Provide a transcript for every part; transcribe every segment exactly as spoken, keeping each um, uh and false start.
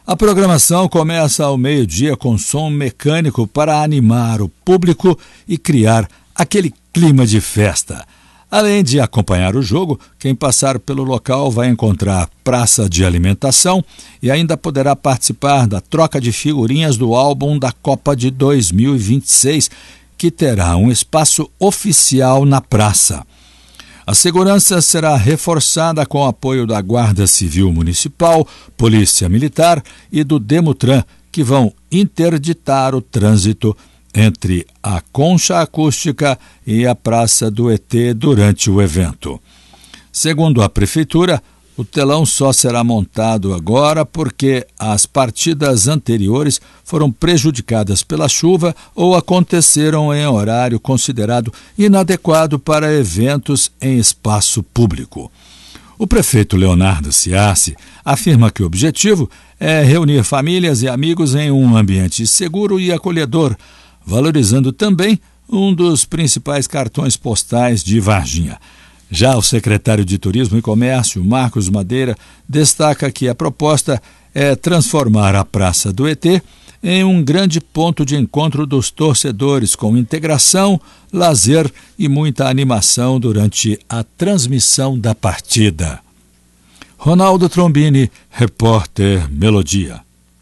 A programação começa ao meio-dia com som mecânico para animar o público e criar aquele clima de festa. Além de acompanhar o jogo, quem passar pelo local vai encontrar praça de alimentação e ainda poderá participar da troca de figurinhas do álbum da Copa de dois mil e vinte e seis, que terá um espaço oficial na praça. A segurança será reforçada com o apoio da Guarda Civil Municipal, Polícia Militar e do Demutran, que vão interditar o trânsito entre a Concha Acústica e a Praça do E T durante o evento. Segundo a Prefeitura, o telão só será montado agora porque as partidas anteriores foram prejudicadas pela chuva ou aconteceram em horário considerado inadequado para eventos em espaço público. O prefeito Leonardo Ciassi afirma que o objetivo é reunir famílias e amigos em um ambiente seguro e acolhedor, valorizando também um dos principais cartões postais de Varginha. Já o secretário de Turismo e Comércio, Marcos Madeira, destaca que a proposta é transformar a Praça do E T em um grande ponto de encontro dos torcedores, com integração, lazer e muita animação durante a transmissão da partida. Ronaldo Trombini, repórter Melodia.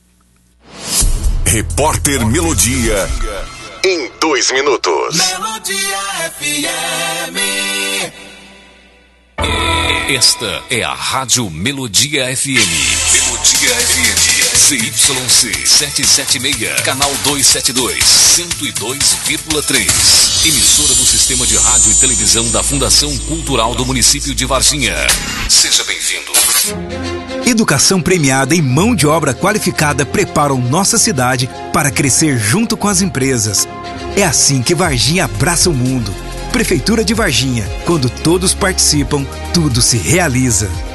Repórter Melodia, em dois minutos. Melodia F M. Esta é a Rádio Melodia F M. Melodia F M. Z Y C setecentos e setenta e seis, canal duzentos e setenta e dois, cento e dois vírgula três. Emissora do Sistema de Rádio e Televisão da Fundação Cultural do município de Varginha. Seja bem-vindo. Educação premiada e mão de obra qualificada preparam nossa cidade para crescer junto com as empresas. É assim que Varginha abraça o mundo. Prefeitura de Varginha. Quando todos participam, tudo se realiza.